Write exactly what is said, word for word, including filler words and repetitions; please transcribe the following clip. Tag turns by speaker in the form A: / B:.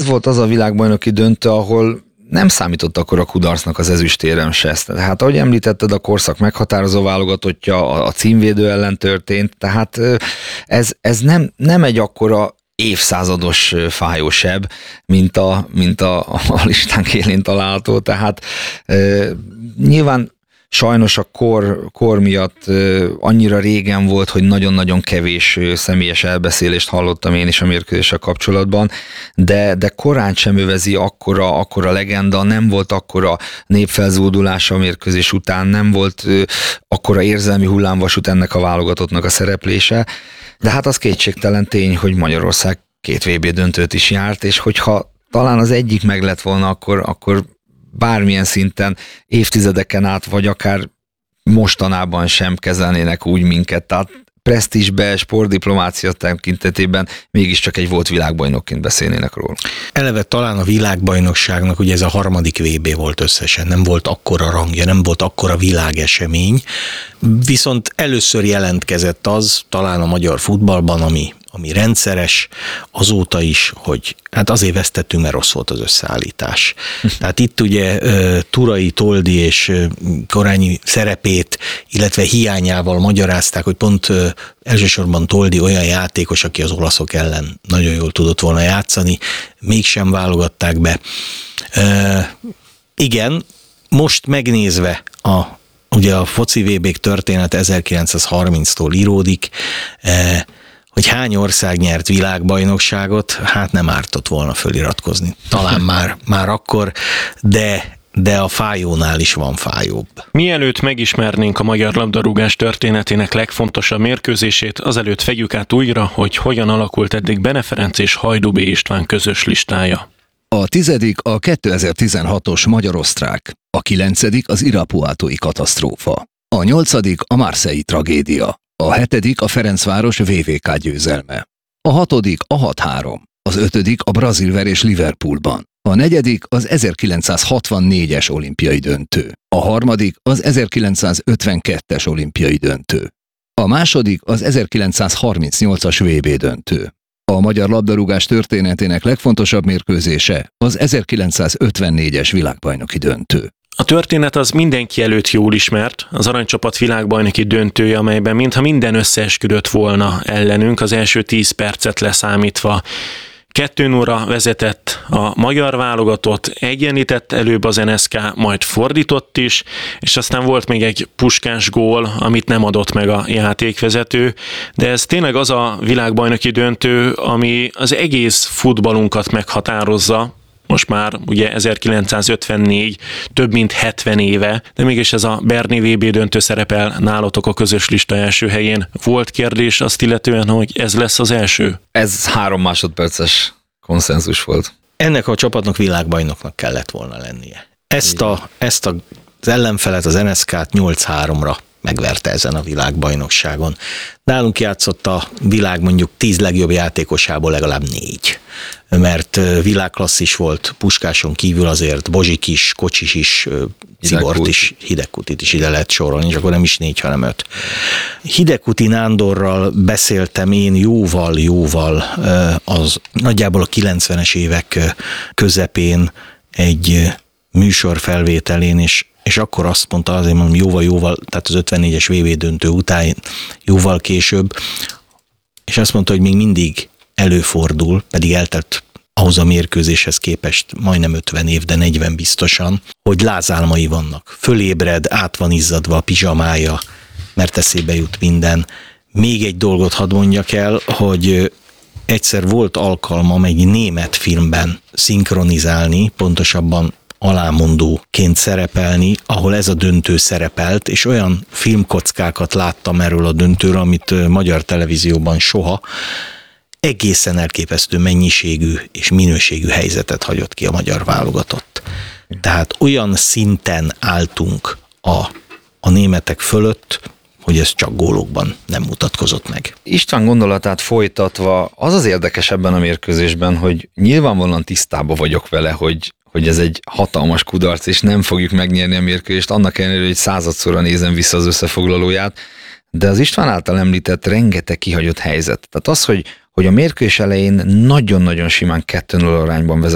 A: volt az a világbajnoki döntő, ahol nem számított akkor a kudarcnak az ezüstérem se. Tehát ahogy említetted, a korszak meghatározó válogatottja, a címvédő ellen történt, tehát ez, ez nem, nem egy akkora évszázados fájósebb, mint a, mint a, a listánk élén található, tehát e, nyilván sajnos a kor, kor miatt annyira régen volt, hogy nagyon-nagyon kevés személyes elbeszélést hallottam én is a mérkőzéssel kapcsolatban, de, de korán sem övezi akkora, akkora legenda, nem volt akkora népfelzúdulása a mérkőzés után, nem volt akkora érzelmi hullámvasút ennek a válogatottnak a szereplése, de hát az kétségtelen tény, hogy Magyarország két vé bé döntőt is járt, és hogyha talán az egyik meg lett volna, akkor, akkor bármilyen szinten évtizedeken át, vagy akár mostanában sem kezelnének úgy minket. Tehát presztízsbe, sportdiplomácia tekintetében mégiscsak egy volt világbajnokként beszélnének róla.
B: Eleve talán a világbajnokságnak ugye ez a harmadik vé bé volt összesen, nem volt akkora rangja, nem volt akkora világesemény, viszont először jelentkezett az talán a magyar futballban, ami ami rendszeres, azóta is, hogy hát azért vesztettünk, mert rossz volt az összeállítás. Tehát itt ugye Turai, Toldi és Korányi szerepét, illetve hiányával magyarázták, hogy pont elsősorban Toldi olyan játékos, aki az olaszok ellen nagyon jól tudott volna játszani, mégsem válogatták be. E, igen, most megnézve a ugye a foci vé bék történet ezerkilencszázharminctól íródik, e, hogy hány ország nyert világbajnokságot, hát nem ártott volna föliratkozni. Talán már, már akkor, de, de a fájónál is van fájóbb.
C: Mielőtt megismernénk a magyar labdarúgás történetének legfontosabb mérkőzését, azelőtt vegyük át újra, hogy hogyan alakult eddig Bene Ferenc és Hajdú B. István közös listája.
D: A tizedik a kétezer-tizenhatos magyar-osztrák, a kilencedik az irapuátói katasztrófa, a nyolcadik a marseille tragédia, a hetedik a Ferencváros vé vé ká győzelme. A hatodik a hat három. Az ötödik a brazilverés Liverpoolban. A negyedik az ezerkilencszázhatvannégyes olimpiai döntő. A harmadik az ezerkilencszázötvenkettes olimpiai döntő. A második az ezerkilencszázharmincnyolcas vé bé döntő. A magyar labdarúgás történetének legfontosabb mérkőzése az ezerkilencszázötvennégyes világbajnoki döntő.
C: A történet az mindenki előtt jól ismert, az aranycsapat világbajnoki döntője, amelyben mintha minden összeesküdött volna ellenünk, az első tíz percet leszámítva. kettő nulla vezetett a magyar válogatott, egyenlített előbb az en es ká, majd fordított is, és aztán volt még egy Puskás gól, amit nem adott meg a játékvezető, de ez tényleg az a világbajnoki döntő, ami az egész futballunkat meghatározza. Most már ugye ezerkilencszázötvennégy, több mint hetven éve, de mégis ez a berni vé bé döntő szerepel nálatok a közös lista első helyén. Volt kérdés azt illetően, hogy ez lesz az első?
A: Ez három másodperces konszenzus volt.
B: Ennek a csapatnak világbajnoknak kellett volna lennie. Ezt, a, ezt a, az ellenfelet, az en es ká-t nyolc háromra megverte ezen a világbajnokságon. Nálunk játszott a világ mondjuk tíz legjobb játékosából legalább négy, mert világklasszis volt, Puskáson kívül azért Bozsik is, Kocsis is, Cibort is, Hidegkutit is ide lehet sorolni, és akkor nem is négy, hanem öt. Hidegkuti Nándorral beszéltem én jóval-jóval az nagyjából a kilencvenes évek közepén egy műsorfelvételén, és és akkor azt mondta, azért mondom, jóval-jóval, tehát az ötvennégyes vé bé döntő után, jóval később, és azt mondta, hogy még mindig előfordul, pedig eltelt ahhoz a mérkőzéshez képest majdnem ötven év, de negyven biztosan, hogy lázálmai vannak. Fölébred, át van izzadva a pizsamája, mert eszébe jut minden. Még egy dolgot hadd mondjak el, hogy egyszer volt alkalmam egy német filmben szinkronizálni, pontosabban alámondóként szerepelni, ahol ez a döntő szerepelt, és olyan filmkockákat láttam erről a döntőről, amit magyar televízióban soha, egészen elképesztő mennyiségű és minőségű helyzetet hagyott ki a magyar válogatott. Tehát olyan szinten álltunk a, a németek fölött, hogy ez csak gólokban nem mutatkozott meg.
A: István gondolatát folytatva, az az érdekes ebben a mérkőzésben, hogy nyilvánvalóan tisztában vagyok vele, hogy hogy ez egy hatalmas kudarc, és nem fogjuk megnyerni a mérkőzést, annak ellenére, hogy századszorra nézem vissza az összefoglalóját, de az István által említett rengeteg kihagyott helyzet. Tehát az, hogy, hogy a mérkőzés elején nagyon-nagyon simán kettő nulla arányban vezet